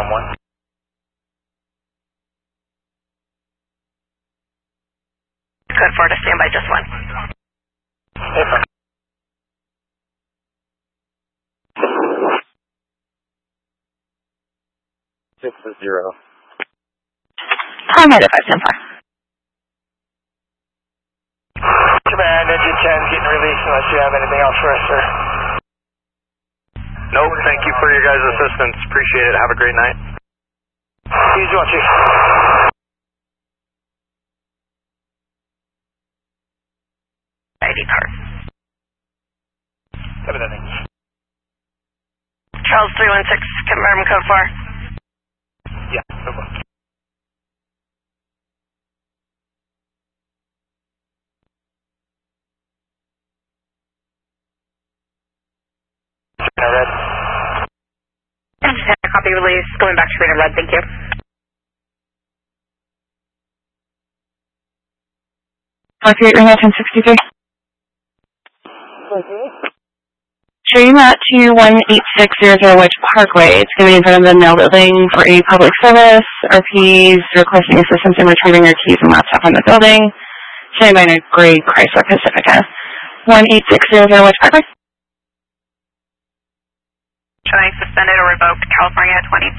M1. Code 4 to stand by just 1. April. 6-0. Palmetto 5-10-4. Command, engine 10's getting released unless you have anything else for us, sir. Nope, thank you for your guys' assistance. Appreciate it. Have a great night. Use one, Chief. ID card. Copy that, thanks. Charles 316, confirm code 4. Yeah, no problem. Red. Copy release, going back to red, thank you. Calculate ring out 1063. Show you map to 18600 Wedge Parkway. It's going to be in front of the mail building for a public service. RPs requesting assistance in retrieving their keys and laptop from the building. Standing by in a gray Chrysler Pacifica. 18600 Wedge Parkway. Showing suspended or revoked, California 27.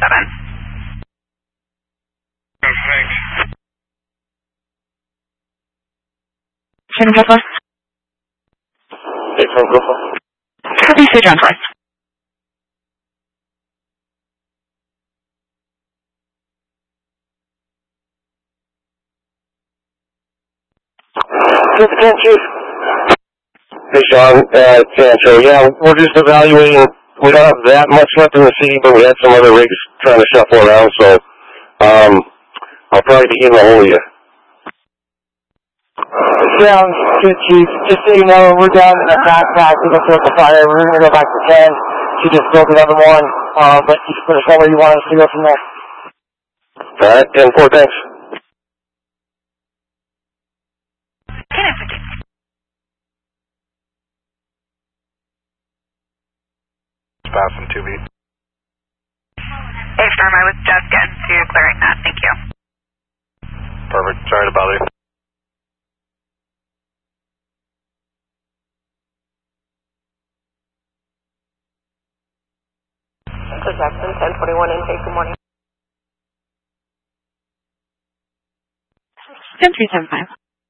Thanks. Shooting code 4. Hey, from Gopher. Copy, Sir John 4. Chief. Hey, Sean. So, yeah, we're just evaluating. We don't have that much left in the city, but we had some other rigs trying to shuffle around, so I'll probably be getting a hold of you. Sounds good, Chief. Just so you know, we're down in the backpack with a circle fire. We're going to go back to 10. She just built another one, but you can put us all where you want us to go from there. All right, 10-4, thanks. Passing 2 beat. Hey, Storm, I was just getting to clearing that, thank you. Perfect. Sorry to bother you. Central Jackson, 1021 intake, good morning. 10375.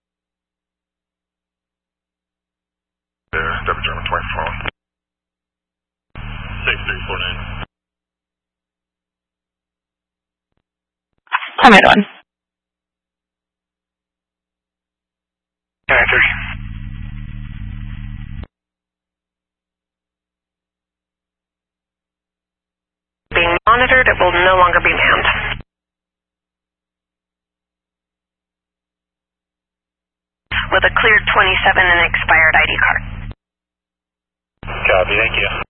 There, Deputy German 24. 6349. Palmetto 1. Yeah, 30. Being monitored, it will no longer be manned. With a cleared 27 and expired ID card. Copy, thank you.